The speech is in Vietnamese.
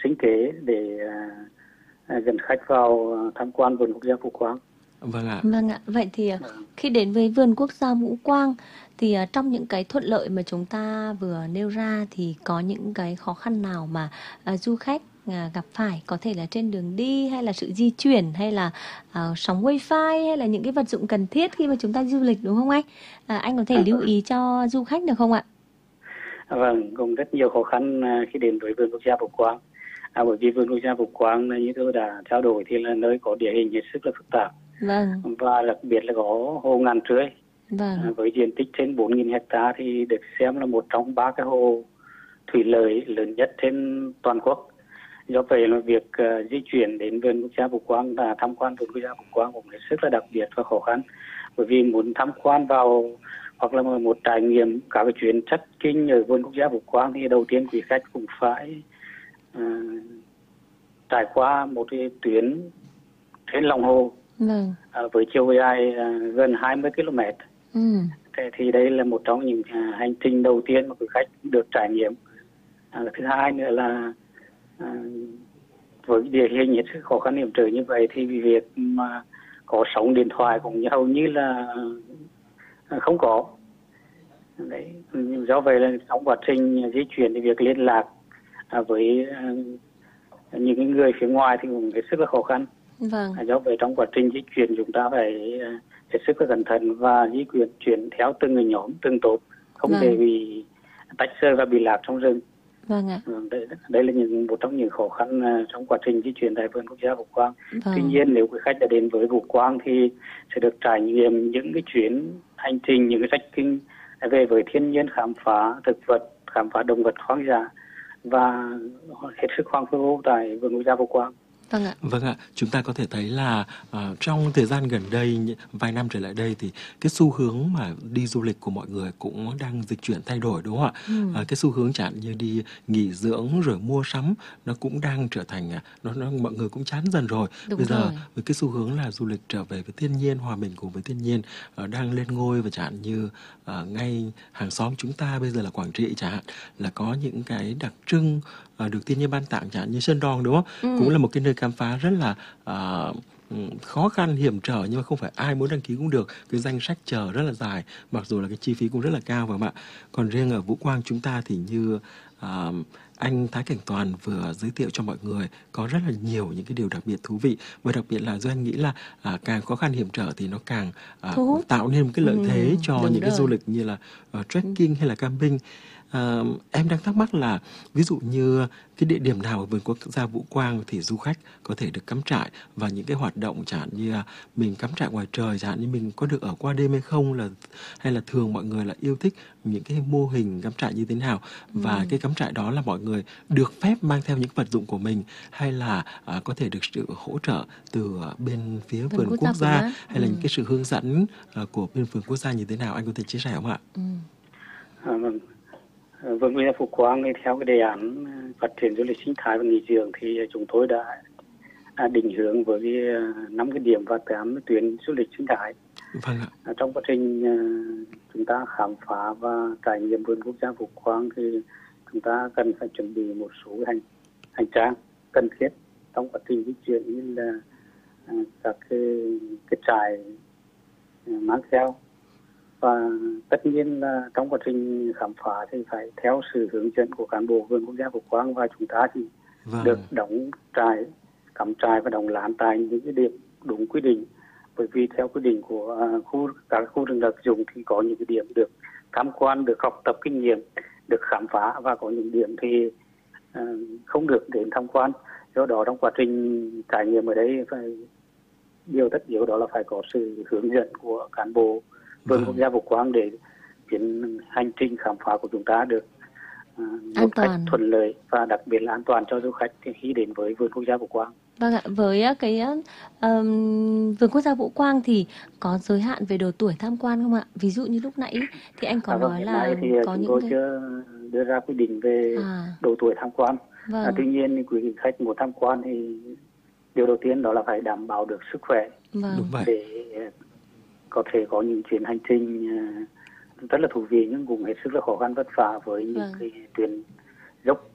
sinh kế để dẫn khách vào tham quan vườn quốc gia Phú Quang. Vâng ạ. Vâng ạ. Vậy thì khi đến với vườn quốc gia Vũ Quang thì trong những cái thuận lợi mà chúng ta vừa nêu ra thì có những cái khó khăn nào mà du khách gặp phải, có thể là trên đường đi hay là sự di chuyển hay là sóng wifi hay là những cái vật dụng cần thiết khi mà chúng ta du lịch, đúng không anh? Anh có thể lưu ý cho du khách được không ạ? Vâng, cũng rất nhiều khó khăn khi đến với vườn quốc gia Phú Quang. Bởi vì vườn quốc gia Phú Quang như tôi đã trao đổi thì là nơi có địa hình hết sức là phức tạp. Vâng. Và đặc biệt là có hồ Ngàn Trươi. Vâng. Với diện tích trên 4.000 hectare thì được xem là một trong 3 cái hồ thủy lợi lớn nhất trên toàn quốc. Do vậy là việc di chuyển đến vườn quốc gia Phú Quang và tham quan vườn quốc gia Phú Quang cũng hết sức là đặc biệt và khó khăn. Bởi vì muốn tham quan vào hoặc là một trải nghiệm cả cái chuyến trekking ở vườn quốc gia Phú Quang thì đầu tiên quý khách cũng phải trải qua một cái tuyến trên lòng hồ. Vâng. Với chiều dài gần 20 km. Thì đây là một trong những hành trình đầu tiên mà quý khách được trải nghiệm. Thứ hai nữa là với địa hình hết sức khó khăn hiểm trở như vậy thì việc mà có sóng điện thoại cũng hầu như là không có. Đấy. Do vậy là trong quá trình di chuyển thì việc liên lạc với những người phía ngoài thì cũng hết sức là khó khăn. Vâng. Do vậy trong quá trình di chuyển chúng ta phải hết sức là cẩn thận và di chuyển theo từng người nhóm, từng tổ, không để bị tách rời và bị lạc trong rừng. Vâng ạ. Đây là một trong những khó khăn trong quá trình di chuyển tại vườn quốc gia Vũ Quang. Vâng. Tuy nhiên nếu quý khách đã đến với Vũ Quang thì sẽ được trải nghiệm những cái chuyến hành trình, những cái trekking về với thiên nhiên, khám phá thực vật, khám phá động vật hoang dã và hết sức hoang sơ tại vườn quốc gia Vũ Quang. Vâng ạ. Vâng ạ, chúng ta có thể thấy là trong thời gian gần đây, vài năm trở lại đây thì cái xu hướng mà đi du lịch của mọi người cũng đang dịch chuyển thay đổi, đúng không ạ? Cái xu hướng chẳng như đi nghỉ dưỡng rồi mua sắm nó cũng đang trở thành mọi người cũng chán dần rồi. Đúng bây giờ rồi. với cái xu hướng là du lịch trở về với thiên nhiên, hòa mình cùng với thiên nhiên đang lên ngôi, và chẳng như ngay hàng xóm chúng ta bây giờ là Quảng Trị chẳng hạn, là có những cái đặc trưng được thiên nhiên ban tặng, chẳng hạn như Sơn Đoòng, đúng không? Cũng là một cái nơi khám phá rất là khó khăn, hiểm trở, nhưng mà không phải ai muốn đăng ký cũng được. Cái danh sách chờ rất là dài, mặc dù là cái chi phí cũng rất là cao, phải không ạ? Còn riêng ở Vũ Quang chúng ta thì như anh Thái Cảnh Toàn vừa giới thiệu cho mọi người, có rất là nhiều những cái điều đặc biệt thú vị. Và đặc biệt là do anh nghĩ là càng khó khăn hiểm trở thì nó càng tạo nên một cái lợi thế cho những cái du lịch như là trekking hay là camping. Em đang thắc mắc là ví dụ như cái địa điểm nào ở vườn quốc gia Vũ Quang thì du khách có thể được cắm trại, và những cái hoạt động chẳng hạn như mình cắm trại ngoài trời, chẳng hạn như mình có được ở qua đêm hay không, hay là thường mọi người là yêu thích những cái mô hình cắm trại như thế nào, và cái cắm trại đó là mọi người được phép mang theo những vật dụng của mình, hay là có thể được sự hỗ trợ từ bên phía vườn quốc gia hay là những cái sự hướng dẫn của bên vườn quốc gia như thế nào, anh có thể chia sẻ không ạ? Vườn quốc gia Phú Quang theo cái đề án phát triển du lịch sinh thái và nghỉ dưỡng thì chúng tôi đã định hướng với 5 cái điểm và 8 tuyến du lịch sinh thái. Vâng ạ. Trong quá trình chúng ta khám phá và trải nghiệm vườn quốc gia Phú Quang thì chúng ta cần phải chuẩn bị một số hành trang cần thiết trong quá trình di chuyển, như là các cái trại mang theo. Và tất nhiên là trong quá trình khám phá thì phải theo sự hướng dẫn của cán bộ vườn quốc gia Phú Quang, và chúng ta thì được đóng trại, cắm trại và đóng lán tại những cái điểm đúng quy định. Bởi vì theo quy định của các khu rừng đặc dụng thì có những cái điểm được tham quan, được học tập kinh nghiệm, được khám phá, và có những điểm thì không được đến tham quan. Do đó trong quá trình trải nghiệm ở đây phải tất yếu đó là phải có sự hướng dẫn của cán bộ vườn quốc gia Vũ Quang để chuyến hành trình khám phá của chúng ta được một cách thuận lợi và đặc biệt là an toàn cho du khách khi đến với vườn quốc gia Vũ Quang. Vâng ạ, với cái vườn quốc gia Vũ Quang thì có giới hạn về độ tuổi tham quan không ạ? Ví dụ như lúc nãy thì anh có nói là thì có chúng những tôi chưa đưa ra quy định về độ tuổi tham quan. Tuy nhiên quý khách muốn tham quan thì điều đầu tiên đó là phải đảm bảo được sức khỏe để có thể có những chuyến hành trình rất là thú vị, nhưng cũng hết sức là khó khăn vất vả với những cái tuyến dốc